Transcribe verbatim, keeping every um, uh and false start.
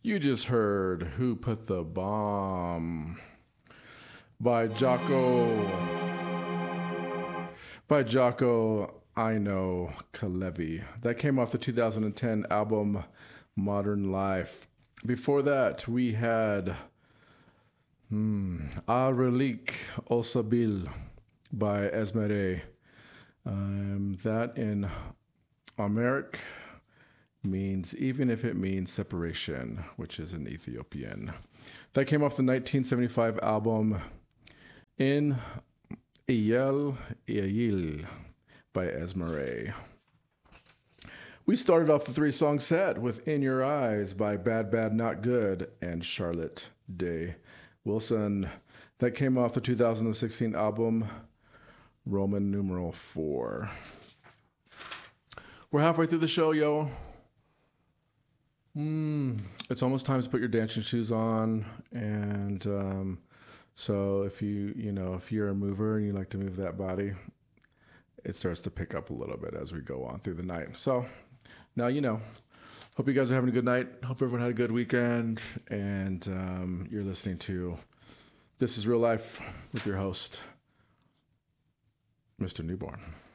You just heard Who Put the Bomb by Jocko by Jocko Ino Kalevi. That came off the two thousand ten album Modern Life. Before that, we had hmm, A Relique Au Sabil by Esmeré. Um, that in Amharic means even if it means separation, which is in Ethiopian. That came off the nineteen seventy-five album In Iyel Iyil by Esmeré. We started off the three-song set with In Your Eyes by Bad Bad Not Good and Charlotte Day Wilson. That came off the two thousand sixteen album Roman numeral four. We're halfway through the show, yo. Mm, it's almost time to put your dancing shoes on, and um, so if you you know if you're a mover and you like to move that body, it starts to pick up a little bit as we go on through the night. So now you know. Hope you guys are having a good night. Hope everyone had a good weekend, and um, you're listening to This Is Real Life with your host, Mister Newborn.